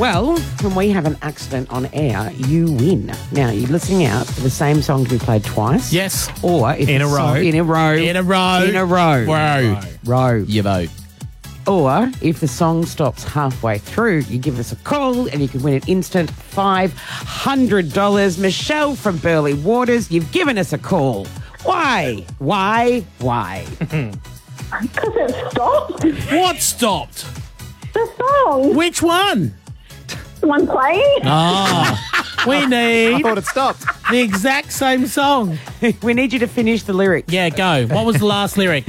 Well, when we have an accident on air, you win. Now, you're listening out for the same song to be played twice. Yes. Or if In a row. In a row. In a row. In a row. Row. You vote. Or if the song stops halfway through, you give us a call and you can win an instant $500. Michelle from Burleigh Waters, you've given us a call. Why? Because it stopped. What stopped? The song. Which one? The one playing. Oh, we I need thought it stopped. the exact same song. We need you to finish the lyrics. Yeah, go. What was the last lyric?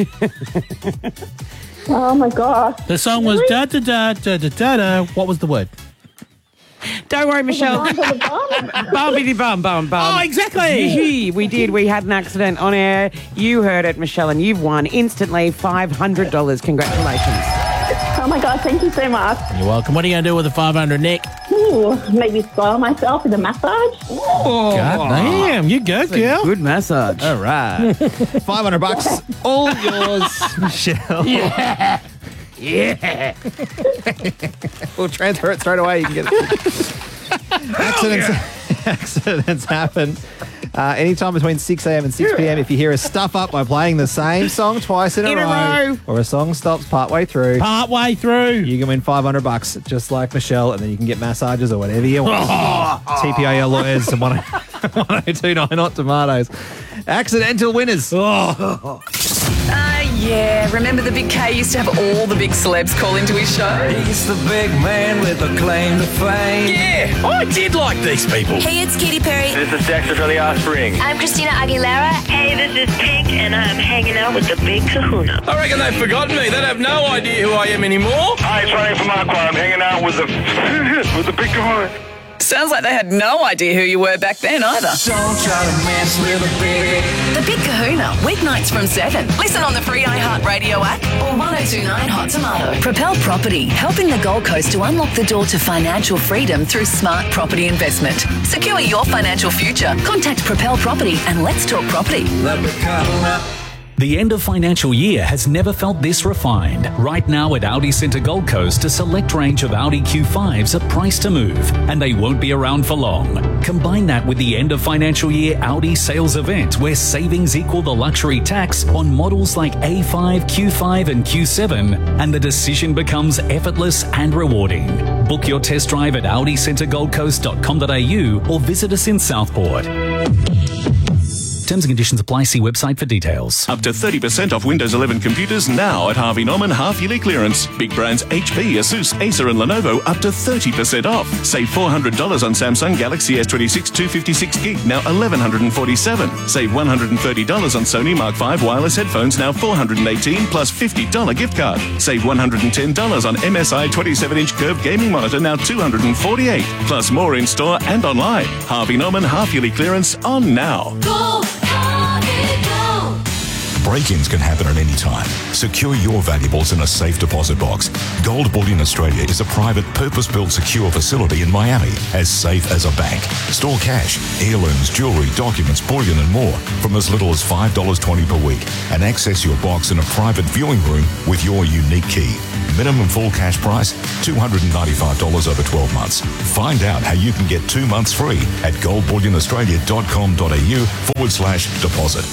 Oh, my gosh. The song was da-da-da-da-da-da-da. What was the word? Don't worry, Michelle. Bum to the bum. Bum. Oh, exactly. We did. We had an accident on air. You heard it, Michelle, and you've won instantly $500. Congratulations. Oh, my God. Thank you so much. You're welcome. What are you going to do with the 500, Nick? Ooh, maybe spoil myself with a massage. Oh, God damn, you go, girl. good massage. All right. $500, all yours, Michelle. Yeah. We'll transfer it straight away. You can get it. Accidents happen anytime between 6 a.m. and 6 p.m. If you hear a stuff up by playing the same song twice in a row, or a song stops partway through, you can win $500 just like Michelle, and then you can get massages or whatever you want. TPIL lawyers and 1029 Hot Tomatoes. Accidental winners. Yeah. Remember the Big K used to have all the big celebs call into his show? He's the big man with a claim to fame. Yeah, I did like these people. Hey, it's Katy Perry. This is Dexter from the Offspring. I'm Christina Aguilera. Hey, this is Pink, and I'm hanging out with the Big Kahuna. I reckon they've forgotten me. They have no idea who I am anymore. Hi, it's Ronnie from Aqua. I'm hanging out with the Big Kahuna. Sounds like they had no idea who you were back then either. Don't try to mess with a big. The Big Kahuna, weeknights from 7. Listen on the free iHeartRadio app or 1029 Hot Tomato. Propel Property, helping the Gold Coast to unlock the door to financial freedom through smart property investment. Secure your financial future. Contact Propel Property and let's talk property. The Big Kahuna. The end of financial year has never felt this refined. Right now at Audi Centre Gold Coast, a select range of Audi Q5s are priced to move, and they won't be around for long. Combine that with the end of financial year Audi sales event, where savings equal the luxury tax on models like A5, Q5 and Q7, and the decision becomes effortless and rewarding. Book your test drive at audicentergoldcoast.com.au or visit us in Southport. Terms and conditions apply. See website for details. Up to 30% off Windows 11 computers now at Harvey Norman half-yearly clearance. Big brands HP, Asus, Acer and Lenovo up to 30% off. Save $400 on Samsung Galaxy S26 256GB, now $1,147. Save $130 on Sony Mark V wireless headphones, now $418 plus $50 gift card. Save $110 on MSI 27-inch curved gaming monitor, now $248. Plus more in store and online. Harvey Norman half-yearly clearance on now. Break-ins can happen at any time. Secure your valuables in a safe deposit box. Gold Bullion Australia is a private, purpose-built, secure facility in Miami, as safe as a bank. Store cash, heirlooms, jewellery, documents, bullion and more from as little as $5.20 per week, and access your box in a private viewing room with your unique key. Minimum full cash price, $295 over 12 months. Find out how you can get 2 months free at goldbullionaustralia.com.au/deposit.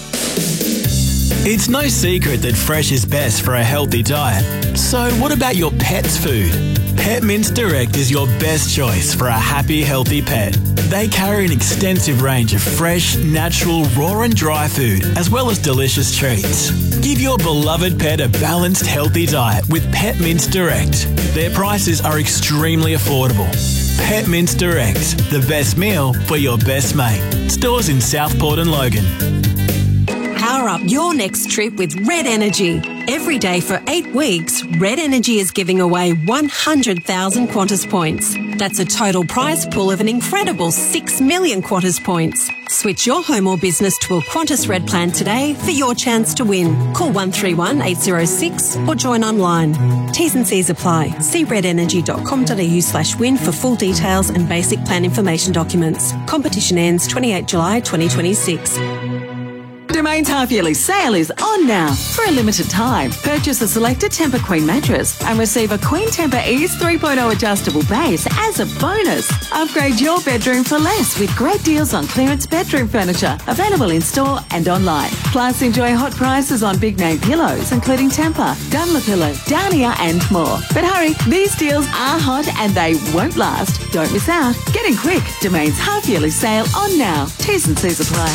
It's no secret that fresh is best for a healthy diet. So what about your pet's food? Pet Mints Direct is your best choice for a happy, healthy pet. They carry an extensive range of fresh, natural, raw and dry food, as well as delicious treats. Give your beloved pet a balanced, healthy diet with Pet Mints Direct. Their prices are extremely affordable. Pet Mints Direct, the best meal for your best mate. Stores in Southport and Logan. Power up your next trip with Red Energy. Every day for 8 weeks, Red Energy is giving away 100,000 Qantas points. That's a total prize pool of an incredible 6 million Qantas points. Switch your home or business to a Qantas Red plan today for your chance to win. Call 131 806 or join online. T's and C's apply. See redenergy.com.au/win for full details and basic plan information documents. Competition ends 28 July 2026. Domain's half-yearly sale is on now. For a limited time, purchase a selected Tempur Queen mattress and receive a Queen Tempur Ease 3.0 adjustable base as a bonus. Upgrade your bedroom for less with great deals on clearance bedroom furniture, available in-store and online. Plus, enjoy hot prices on big-name pillows, including Tempur, Dunlopillow, Downia and more. But hurry, these deals are hot and they won't last. Don't miss out. Get in quick. Domain's half-yearly sale on now. T's and C's apply.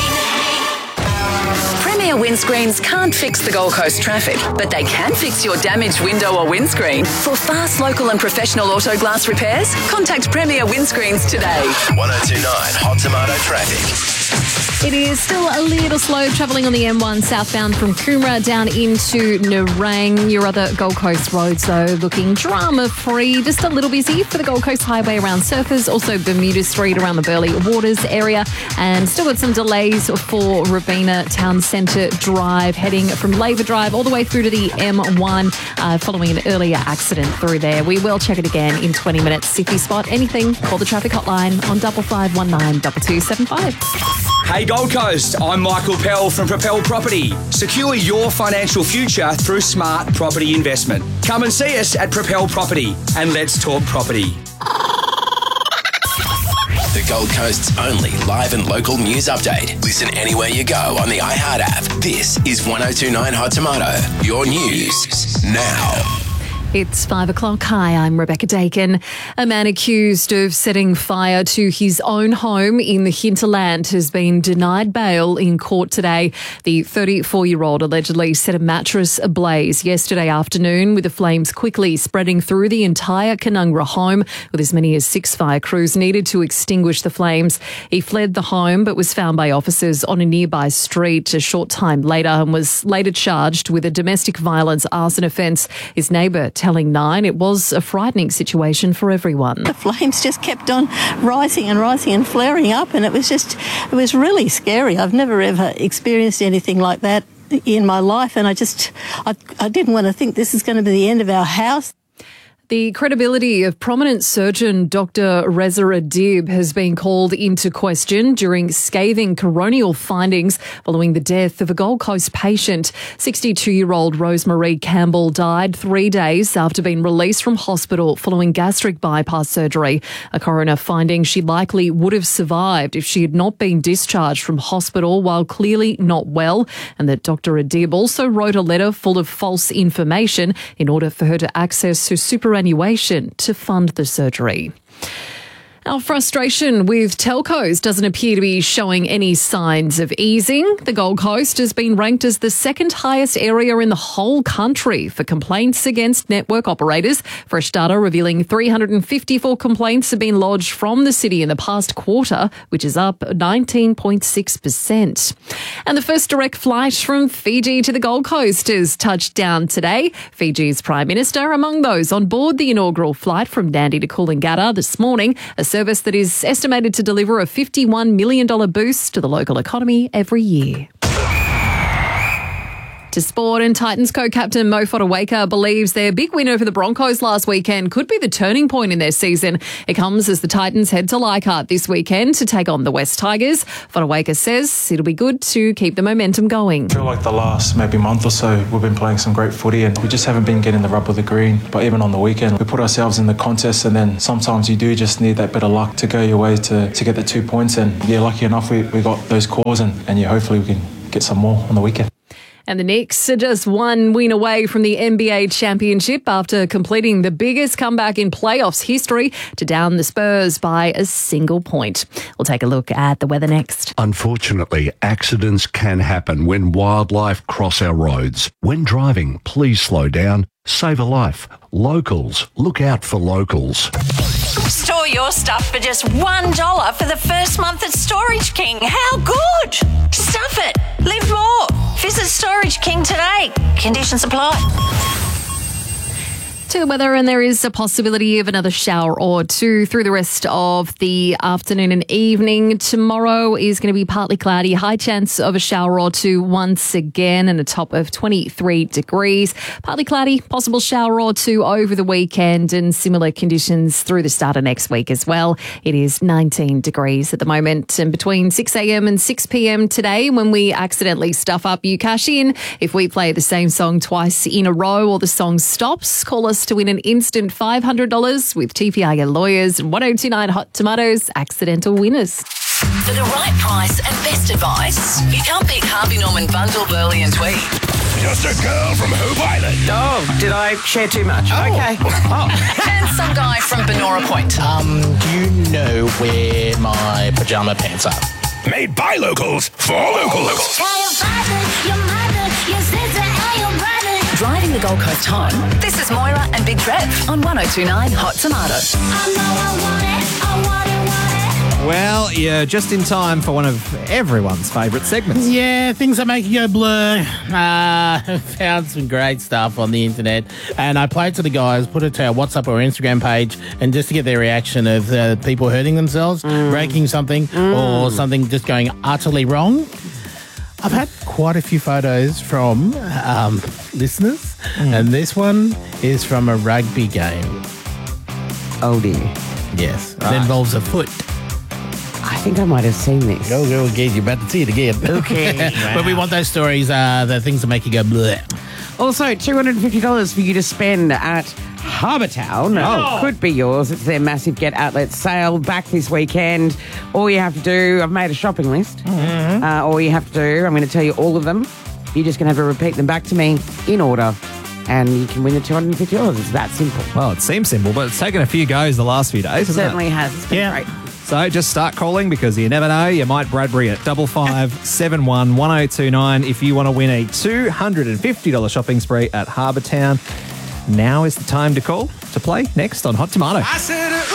Premier Windscreens can't fix the Gold Coast traffic, but they can fix your damaged window or windscreen. For fast, local and professional auto glass repairs, contact Premier Windscreens today. 1029 Hot Tomato Traffic. It is still a little slow travelling on the M1 southbound from Coomera down into Nerang. Your other Gold Coast roads, though, looking drama-free. Just a little busy for the Gold Coast Highway around Surfers, also Bermuda Street around the Burleigh Waters area, and still got some delays for Rabina Town Centre Drive, heading from Labour Drive all the way through to the M1 following an earlier accident through there. We will check it again in 20 minutes. If you spot anything, call the traffic hotline on 5519 2275. Hey Gold Coast, I'm Michael Pell from Propel Property. Secure your financial future through smart property investment. Come and see us at Propel Property and let's talk property. The Gold Coast's only live and local news update. Listen anywhere you go on the iHeart app. This is 1029 Hot Tomato. Your news now. It's 5 o'clock. Hi, I'm Rebecca Dakin. A man accused of setting fire to his own home in the hinterland has been denied bail in court today. The 34-year-old allegedly set a mattress ablaze yesterday afternoon, with the flames quickly spreading through the entire Canungra home, with as many as 6 fire crews needed to extinguish the flames. He fled the home but was found by officers on a nearby street a short time later and was later charged with a domestic violence arson offence. His neighbour telling Nine it was a frightening situation for everyone. The flames just kept on rising and flaring up, and it was really scary. I've never ever experienced anything like that in my life, and I didn't want to think this is going to be the end of our house. The credibility of prominent surgeon Dr. Reza Adib has been called into question during scathing coronial findings following the death of a Gold Coast patient. 62-year-old Rosemarie Campbell died 3 days after being released from hospital following gastric bypass surgery. A coroner finding she likely would have survived if she had not been discharged from hospital while clearly not well, and that Dr. Adib also wrote a letter full of false information in order for her to access her superannuation to fund the surgery. Our frustration with telcos doesn't appear to be showing any signs of easing. The Gold Coast has been ranked as the second highest area in the whole country for complaints against network operators. Fresh data revealing 354 complaints have been lodged from the city in the past quarter, which is up 19.6%. And the first direct flight from Fiji to the Gold Coast has touched down today. Fiji's Prime Minister among those on board the inaugural flight from Nadi to Coolangatta this morning, a service that is estimated to deliver a $51 million boost to the local economy every year. To sport, and Titans co-captain Mo Fotuaika believes their big win over the Broncos last weekend could be the turning point in their season. It comes as the Titans head to Leichhardt this weekend to take on the West Tigers. Fotuaika says it'll be good to keep the momentum going. I feel like the last maybe month or so we've been playing some great footy and we just haven't been getting the rub of the green. But even on the weekend, we put ourselves in the contest, and then sometimes you do just need that bit of luck to go your way to get the 2 points. And yeah, lucky enough we got those calls, and yeah, hopefully we can get some more on the weekend. And the Knicks are just one win away from the NBA championship after completing the biggest comeback in playoffs history to down the Spurs by a single point. We'll take a look at the weather next. Unfortunately, accidents can happen when wildlife cross our roads. When driving, please slow down. Save a life. Locals, look out for locals. Store your stuff for just $1 for the first month at Storage King. How good? Stuff it. Live more. Visit Storage King today. Conditions apply. To the weather, and there is a possibility of another shower or two through the rest of the afternoon and evening. Tomorrow is going to be partly cloudy, high chance of a shower or two once again, and a top of 23 degrees. Partly cloudy, possible shower or two over the weekend, and similar conditions through the start of next week as well. It is 19 degrees at the moment, and between 6 a.m. and 6 p.m. today, when we accidentally stuff up, you cash in. If we play the same song twice in a row or the song stops, call us to win an instant $500 with TPIA Lawyers and 1029 Hot Tomatoes accidental winners. For the right price and best advice, you can't pick Harvey Norman Bundle, Burley and Tweed. Just a girl from Hope Island. Oh, did I share too much? Okay. And some guy from Benora Point. Do you know where my pajama pants are? Made by locals for locals. Driving the Gold Coast home, this is Moira and Big Trev on 1029 Hot Tomato. Well, you're just in time for one of everyone's favourite segments. Yeah, things that make you go blur. Found some great stuff on the internet, and I played to the guys, put it to our WhatsApp or Instagram page, and just to get their reaction of people hurting themselves, breaking something, or something just going utterly wrong. I've had quite a few photos from listeners, and this one is from a rugby game. Oh dear. Yes, Right. it involves a foot. I think I might have seen this. Go again, you're about to see it again. Okay. But we want those stories, the things that make you go bleh. Also, $250 for you to spend at Harbour Town. Could be yours. It's their massive Get Outlet sale back this weekend. All you have to do, I've made a shopping list. All you have to do, I'm going to tell you all of them. You're just going to have to repeat them back to me in order, and you can win the $250. It's that simple. Well, it seems simple, but it's taken a few goes the last few days, It certainly has. It's been great. So just start calling, because you never know, you might Bradbury at 5571 1029 if you want to win a $250 shopping spree at Harbour Town. Now is the time to call to play next on Hot Tomato.